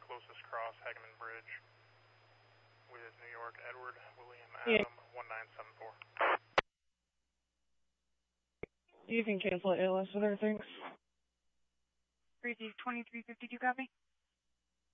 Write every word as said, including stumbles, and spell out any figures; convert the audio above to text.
closest cross, Hageman Bridge, with New York, Edward, William, Yeah. Adam, one nine seven four. You can cancel it, A L S with her, thanks. Breezy twenty-three fifty-two, copy?